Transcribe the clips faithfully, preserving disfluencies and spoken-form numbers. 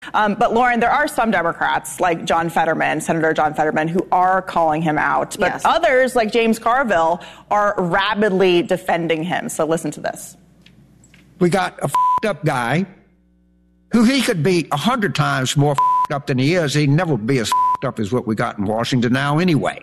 Um, but, Lauren, there are some Democrats, like John Fetterman, Senator John Fetterman, who are calling him out. But yes. others, like James Carville, are rabidly defending him. So listen to this. We got a f***ed up guy who he could be a hundred times more f***ed up than he is. He'd never be as f***ed up as what we got in Washington now anyway.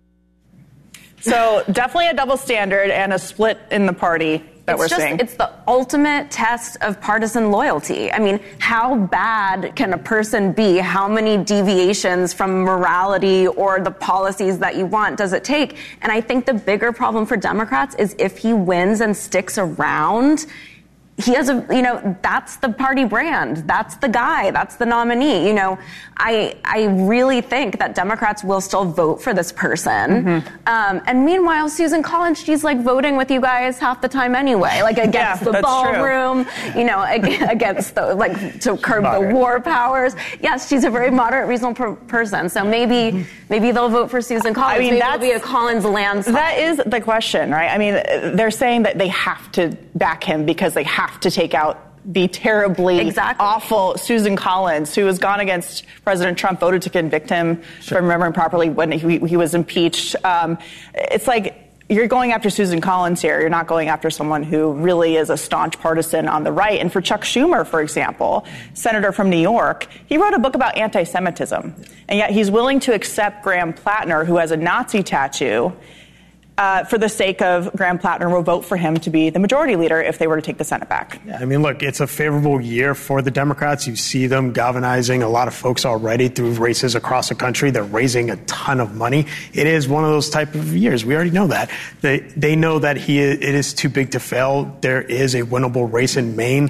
So definitely a double standard and a split in the party that it's we're just, seeing. It's the ultimate test of partisan loyalty. I mean, how bad can a person be? How many deviations from morality or the policies that you want does it take? And I think the bigger problem for Democrats is if he wins and sticks around, he has a, you know, that's the party brand. That's the guy. That's the nominee. You know, I I really think that Democrats will still vote for this person. Mm-hmm. Um, and meanwhile, Susan Collins, she's like voting with you guys half the time anyway, like against yeah, the ballroom, true. you know, against the, like to curb moderate. the war powers. Yes, she's a very moderate, reasonable per- person. So maybe mm-hmm. maybe they'll vote for Susan Collins. I mean, maybe that'll be a Collins landslide. That is the question, right? I mean, they're saying that they have to back him because they have to take out the terribly exactly. awful Susan Collins, who has gone against President Trump, voted to convict him, sure. if I'm remembering properly, when he, he was impeached. Um, it's like you're going after Susan Collins here. You're not going after someone who really is a staunch partisan on the right. And for Chuck Schumer, for example, senator from New York, he wrote a book about anti-Semitism. And yet he's willing to accept Graham Plattner, who has a Nazi tattoo, Uh, for the sake of Graham Plattner, will vote for him to be the majority leader if they were to take the Senate back. Yeah, I mean, look, it's a favorable year for the Democrats. You see them galvanizing a lot of folks already through races across the country. They're raising a ton of money. It is one of those type of years. We already know that. They they know that he it is too big to fail. There is a winnable race in Maine.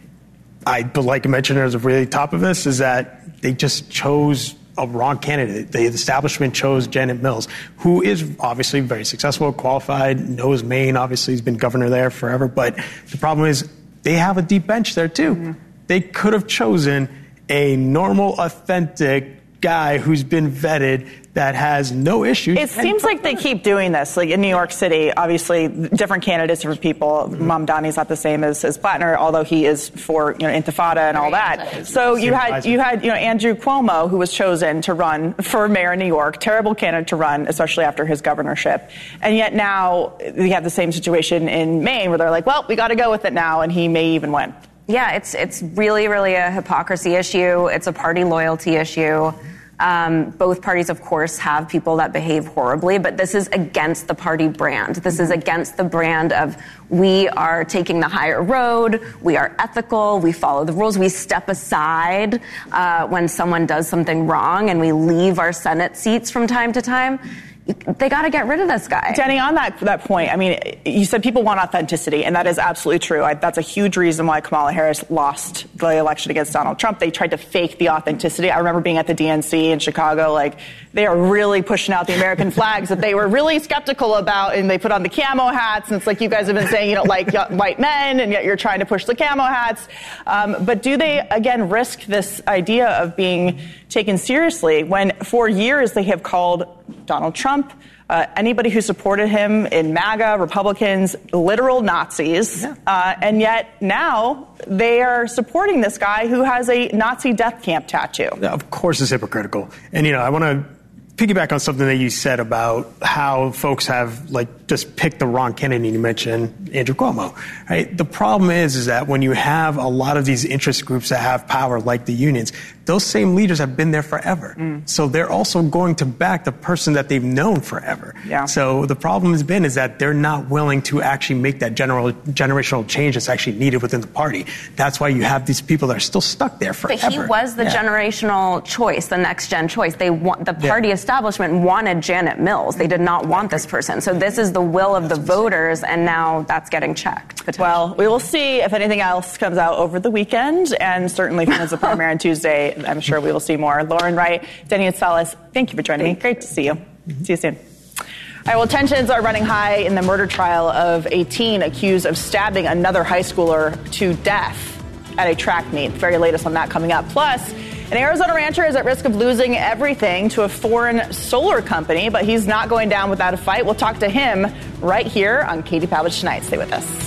I, but like I mentioned at the really top of this, is that they just chose a wrong candidate. The establishment chose Janet Mills, who is obviously very successful, qualified, knows Maine. Obviously, he's been governor there forever. But the problem is they have a deep bench there, too. Mm-hmm. They could have chosen a normal, authentic guy who's been vetted that has no issues. It seems like they keep doing this. Like in New York City, obviously, different candidates, different people. Mm-hmm. Mamdani's not the same as, as Plattner, although he is for, you know, Intifada and all that. So you had you had you know Andrew Cuomo, who was chosen to run for mayor in New York, terrible candidate to run, especially after his governorship. And yet now we have the same situation in Maine, where they're like, well, we got to go with it now, and he may even win. Yeah, it's it's really, really a hypocrisy issue. It's a party loyalty issue. Um, both parties, of course, have people that behave horribly, but this is against the party brand. This is against the brand of we are taking the higher road, we are ethical, we follow the rules, we step aside uh, when someone does something wrong, and we leave our Senate seats from time to time. They got to get rid of this guy. Danny, on that that point, I mean, you said people want authenticity, and that is absolutely true. I, that's a huge reason why Kamala Harris lost the election against Donald Trump. They tried to fake the authenticity. I remember being at the D N C in Chicago, like, they are really pushing out the American flags that they were really skeptical about, and they put on the camo hats, and it's like you guys have been saying you don't like white men, and yet you're trying to push the camo hats. Um, but do they, again, risk this idea of being taken seriously when for years they have called Donald Trump, uh, anybody who supported him in MAGA, Republicans, literal Nazis, yeah. uh, and yet now they are supporting this guy who has a Nazi death camp tattoo. Yeah, of course it's hypocritical. And, you know, I want to piggyback on something that you said about how folks have, like, just picked the wrong candidate. You mentioned Andrew Cuomo, right? The problem is, is that when you have a lot of these interest groups that have power, like the unions, those same leaders have been there forever. Mm. So they're also going to back the person that they've known forever. Yeah. So the problem has been is that they're not willing to actually make that general generational change that's actually needed within the party. That's why you have these people that are still stuck there forever. But he was the yeah. generational choice, the next gen choice. They want the party yeah. establishment wanted Janet Mills. They did not want this person. So this is the will of the voters, and now that's getting checked. Well, we will see if anything else comes out over the weekend, and certainly from the primary on Tuesday, I'm sure we will see more. Lauren Wright, Denny Salas, thank you for joining me. Great to see you. Mm-hmm. See you soon. All right, well, tensions are running high in the murder trial of a teen accused of stabbing another high schooler to death at a track meet. Very latest on that coming up. Plus, an Arizona rancher is at risk of losing everything to a foreign solar company, but he's not going down without a fight. We'll talk to him right here on Katie Pavlich Tonight. Stay with us.